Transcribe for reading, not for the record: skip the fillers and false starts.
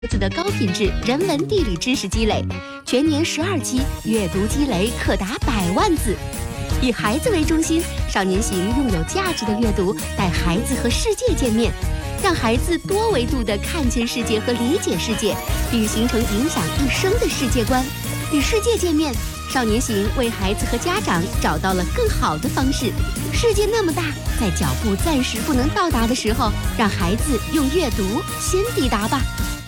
子的高品质人文地理知识积累，全年12期阅读积累可达100万字。以孩子为中心，少年行用有价值的阅读带孩子和世界见面，让孩子多维度地看见世界和理解世界，并形成影响一生的世界观。与世界见面，少年行为孩子和家长找到了更好的方式。世界那么大，在脚步暂时不能到达的时候，让孩子用阅读先抵达吧。